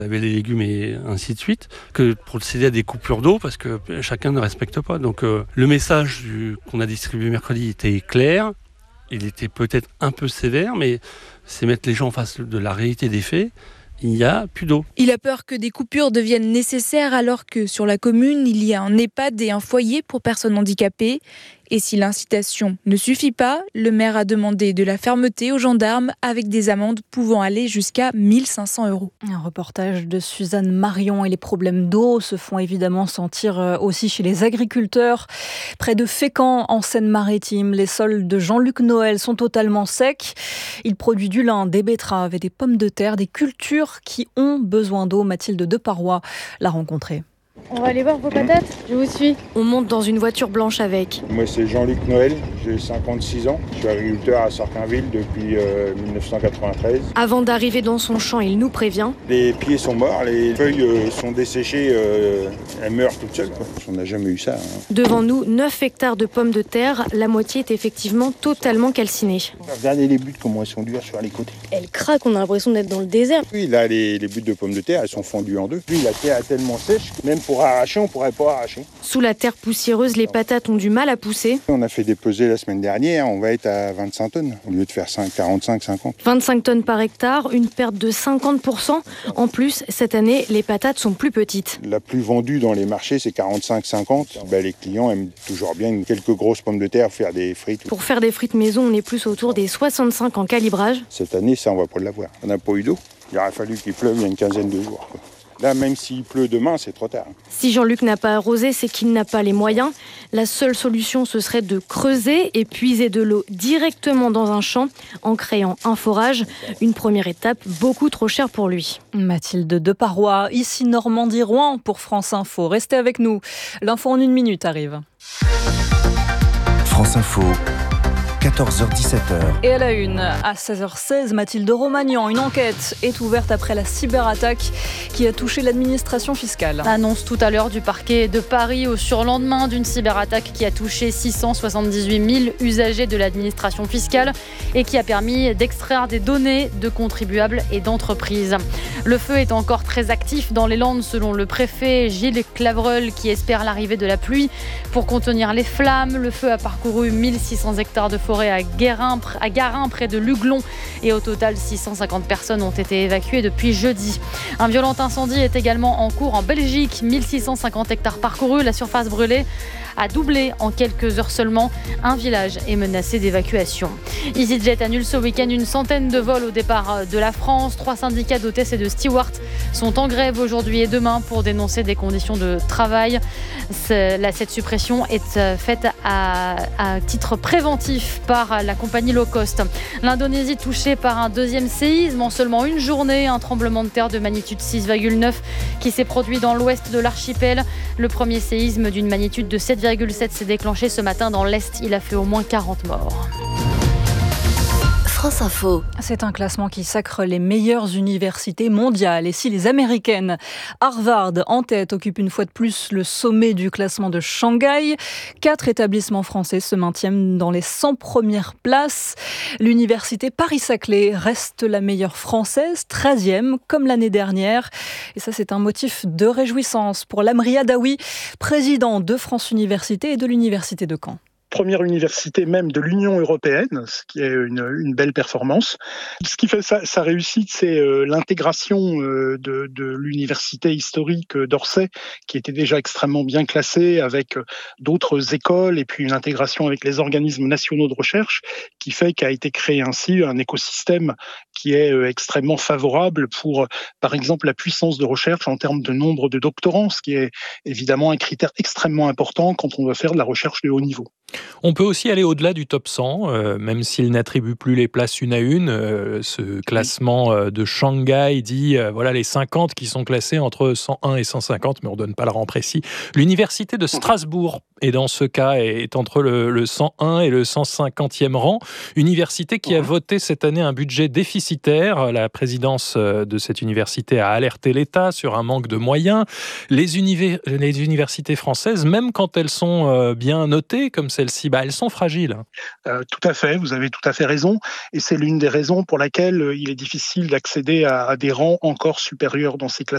Avec les légumes et ainsi de suite, que procéder à des coupures d'eau parce que chacun ne respecte pas. Donc le message qu'on a distribué mercredi était clair, il était peut-être un peu sévère, mais c'est mettre les gens en face de la réalité des faits. Il n'y a plus d'eau. Il a peur que des coupures deviennent nécessaires alors que sur la commune, il y a un EHPAD et un foyer pour personnes handicapées. Et si l'incitation ne suffit pas, le maire a demandé de la fermeté aux gendarmes avec des amendes pouvant aller jusqu'à 1 500 €. Un reportage de Suzanne Marion et les problèmes d'eau se font évidemment sentir aussi chez les agriculteurs. Près de Fécamp, en Seine-Maritime, les sols de Jean-Luc Noël sont totalement secs. Il produit du lin, des betteraves et des pommes de terre, des cultures qui ont besoin d'eau. Mathilde Deparoy l'a rencontrée. On va aller voir vos patates, je vous suis. On monte dans une voiture blanche avec. Moi c'est Jean-Luc Noël, j'ai 56 ans. Je suis agriculteur à Sarquinville depuis 1993. Avant d'arriver dans son champ, il nous prévient. Les pieds sont morts, les feuilles sont desséchées, elles meurent toutes seules. On n'a jamais eu ça. Devant nous, 9 hectares de pommes de terre. La moitié est effectivement totalement calcinée. Regardez les buttes, comment elles sont dures sur les côtés. Elles craquent, on a l'impression d'être dans le désert. Oui, là les buttes de pommes de terre, elles sont fendues en deux. Puis la terre est tellement sèche, même pour arracher, on ne pourrait pas arracher. Sous la terre poussiéreuse, les patates ont du mal à pousser. On a fait des pesées la semaine dernière, on va être à 25 tonnes, au lieu de faire 45-50. 25 tonnes par hectare, une perte de 50%. En plus, cette année, les patates sont plus petites. La plus vendue dans les marchés, c'est 45-50. Les clients aiment toujours bien quelques grosses pommes de terre, faire des frites. Pour faire des frites maison, on est plus autour des 65 en calibrage. Cette année, ça, on va pas l'avoir. On n'a pas eu d'eau. Il aurait fallu qu'il pleuve il y a une quinzaine de jours. Là, même s'il pleut demain, c'est trop tard. Si Jean-Luc n'a pas arrosé, c'est qu'il n'a pas les moyens. La seule solution, ce serait de creuser et puiser de l'eau directement dans un champ en créant un forage. Une première étape beaucoup trop chère pour lui. Mathilde Deparoy, ici Normandie-Rouen pour France Info. Restez avec nous. L'info en 1 minute arrive. France Info. 14h-17h. Et à la une, à 16h16, Mathilde Romagnan, une enquête est ouverte après la cyberattaque qui a touché l'administration fiscale. Annonce tout à l'heure du parquet de Paris au surlendemain d'une cyberattaque qui a touché 678 000 usagers de l'administration fiscale et qui a permis d'extraire des données de contribuables et d'entreprises. Le feu est encore très actif dans les Landes selon le préfet Gilles Clavreul qui espère l'arrivée de la pluie pour contenir les flammes. Le feu a parcouru 1600 hectares de forêt à Garin, près de Luglon. Et au total, 650 personnes ont été évacuées depuis jeudi. Un violent incendie est également en cours en Belgique. 1650 hectares parcourus, la surface brûlée a doublé en quelques heures seulement. Un village est menacé d'évacuation. EasyJet annule ce week-end une centaine de vols au départ de la France. 3 syndicats d'hôtesses et de stewards sont en grève aujourd'hui et demain pour dénoncer des conditions de travail. Cette suppression est faite à titre préventif par la compagnie low cost. L'Indonésie touchée par un deuxième séisme en seulement une journée. Un tremblement de terre de magnitude 6,9 qui s'est produit dans l'ouest de l'archipel. Le premier séisme d'une magnitude de 7,7 s'est déclenché ce matin dans l'Est. Il a fait au moins 40 morts. France Info. C'est un classement qui sacre les meilleures universités mondiales. Et si les américaines, Harvard en tête, occupe une fois de plus le sommet du classement de Shanghai, 4 établissements français se maintiennent dans les 100 premières places. L'université Paris-Saclay reste la meilleure française, 13e, comme l'année dernière. Et ça, c'est un motif de réjouissance pour Lamri Adaoui, président de France Université et de l'Université de Caen. Première université même de l'Union européenne, ce qui est une belle performance. Ce qui fait sa réussite, c'est l'intégration de l'université historique d'Orsay, qui était déjà extrêmement bien classée avec d'autres écoles et puis une intégration avec les organismes nationaux de recherche, qui fait qu'a été créé ainsi un écosystème qui est extrêmement favorable pour, par exemple, la puissance de recherche en termes de nombre de doctorants, ce qui est évidemment un critère extrêmement important quand on veut faire de la recherche de haut niveau. On peut aussi aller au-delà du top 100, même s'il n'attribue plus les places une à une. Ce classement de Shanghai dit voilà les 50 qui sont classés entre 101 et 150, mais on ne donne pas le rang précis. L'université de Strasbourg, et dans ce cas, est entre le 101 et le 150e rang. Université qui a voté cette année un budget déficitaire. La présidence de cette université a alerté l'État sur un manque de moyens. Les universités françaises, même quand elles sont bien notées, comme celle-ci, elles sont fragiles. Tout à fait, vous avez tout à fait raison. Et c'est l'une des raisons pour laquelle il est difficile d'accéder à des rangs encore supérieurs dans ces classements.